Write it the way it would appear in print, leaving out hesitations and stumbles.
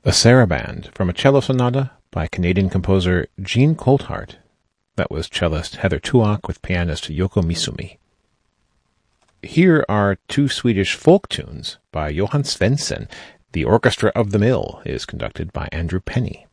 A Saraband from a cello sonata by Canadian composer Jean Colthart. That was cellist Heather Tuak with pianist Yoko Misumi. Here are two Swedish folk tunes by Johan Svensson. The Orchestra of the Mill is conducted by Andrew Penny.